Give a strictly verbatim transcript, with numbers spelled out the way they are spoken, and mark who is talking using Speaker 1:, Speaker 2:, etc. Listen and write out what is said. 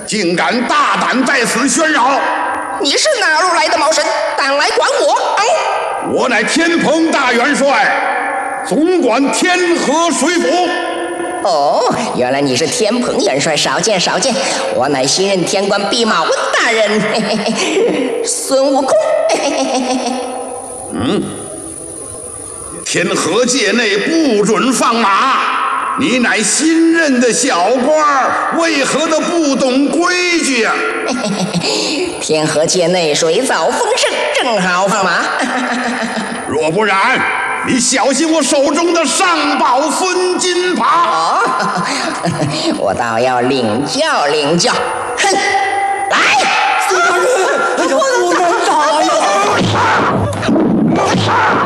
Speaker 1: 竟敢大胆在此喧扰！
Speaker 2: 你是哪路来的毛神，胆来管我？
Speaker 1: 嗯，我乃天蓬大元帅，总管天河水府。
Speaker 2: 哦，原来你是天蓬元帅，少见少见。我乃新任天官弼马温大人，嘿嘿嘿，孙悟空。嘿嘿嘿嘿
Speaker 1: 嗯，天河界内不准放马。你乃新任的小官，为何的不懂规矩啊？
Speaker 2: 天河界内水草丰盛，正好放马。
Speaker 1: 若不然，你小心我手中的上宝孙金耙。
Speaker 2: 哦，我倒要领教领教。哼，来，
Speaker 3: 孙大人，哎呀，不能打呀！